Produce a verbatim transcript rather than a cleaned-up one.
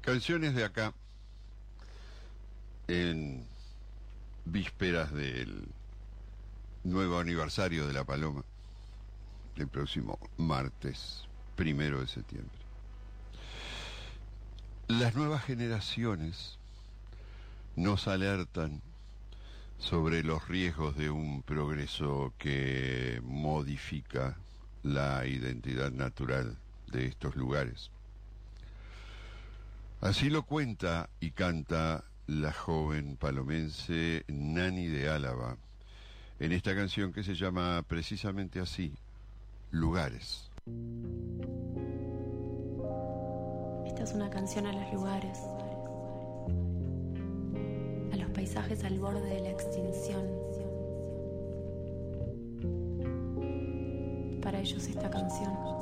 Canciones de acá, en vísperas del nuevo aniversario de La Paloma, el próximo martes primero de septiembre. Las nuevas generaciones nos alertan sobre los riesgos de un progreso que modifica la identidad natural de estos lugares. Así lo cuenta y canta la joven palomense Nani de Álava en esta canción que se llama precisamente así, Lugares. Esta es una canción a los lugares, a los paisajes al borde de la extinción. Para ellos esta canción